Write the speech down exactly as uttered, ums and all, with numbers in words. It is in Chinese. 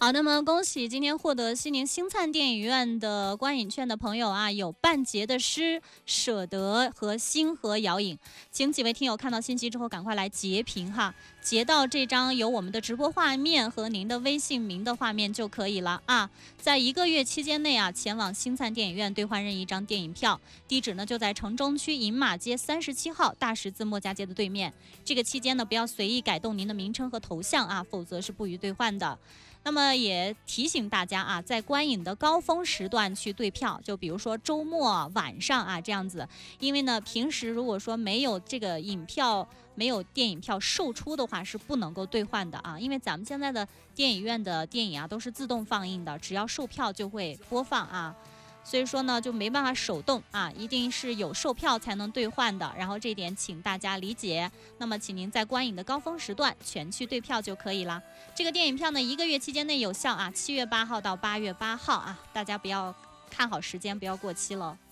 好，那么恭喜今天获得西宁星灿电影院的观影券的朋友啊，有半截的诗、舍得和星河遥影，请几位听友看到信息之后赶快来截屏哈，截到这张有我们的直播画面和您的微信名的画面就可以了啊。在一个月期间内啊，前往星灿电影院兑换任意一张电影票，地址呢就在城中区银马街三十七号大十字墨家街的对面。这个期间呢，不要随意改动您的名称和头像啊，否则是不予兑换的。那么也提醒大家啊，在观影的高峰时段去兑票，就比如说周末晚上啊这样子，因为呢平时如果说没有这个影票、没有电影票售出的话，是不能够兑换的啊。因为咱们现在的电影院的电影啊都是自动放映的，只要售票就会播放啊。所以说呢，就没办法手动啊，一定是有售票才能兑换的。然后这点请大家理解。那么，请您在观影的高峰时段全去兑票就可以了。这个电影票呢，一个月期间内有效啊，七月八号到八月八号啊，大家不要看好时间，不要过期了。